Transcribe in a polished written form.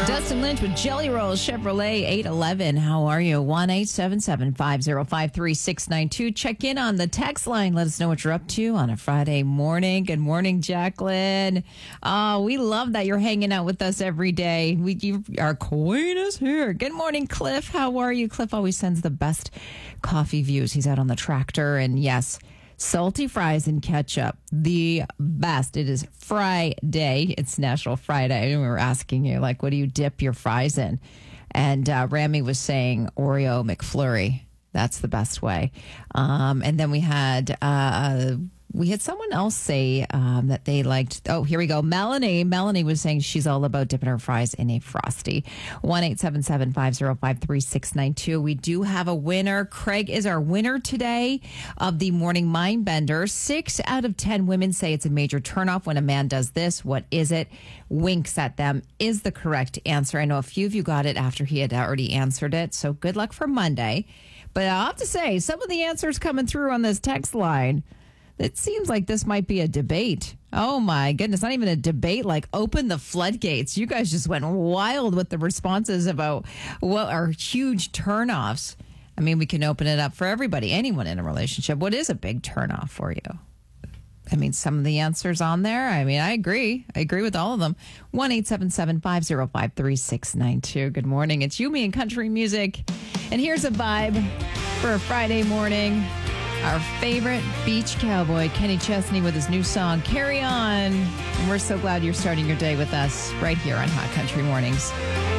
Dustin Lynch with Jelly Rolls, Chevrolet 811. How are you? 1-877-505-3692. Check in on the text line. Let us know what you're up to on a Friday morning. Good morning, Jacqueline. We love that you're hanging out with us every day. You are queen is here. Good morning, Cliff. How are you? Cliff always sends the best coffee views. He's out on the tractor. And yes, salty fries and ketchup, the best. It is Friday. It's National Friday. And we were asking you, like, what do you dip your fries in? And Rami was saying Oreo McFlurry. That's the best way. And then we had someone else say that they liked. Oh, here we go. Melanie. Melanie was saying she's all about dipping her fries in a Frosty. 1-877-505-3692. We do have a winner. Craig is our winner today of the Morning Mind Bender. 6 out of 10 women say it's a major turnoff when a man does this. What is it? Winks at them is the correct answer. I know a few of you got it after he had already answered it. So good luck for Monday. But I'll have to say, some of the answers coming through on this text line, it seems like this might be a debate. Oh, my goodness. Not even a debate, like open the floodgates. You guys just went wild with the responses about what are huge turnoffs. I mean, we can open it up for everybody, anyone in a relationship. What is a big turnoff for you? I mean, some of the answers on there. I mean, I agree. I agree with all of them. 1-877-505-3692. Good morning. It's Yumi and Country Music. And here's a vibe for a Friday morning. Our favorite beach cowboy, Kenny Chesney, with his new song, Carry On. And we're so glad you're starting your day with us right here on Hot Country Mornings.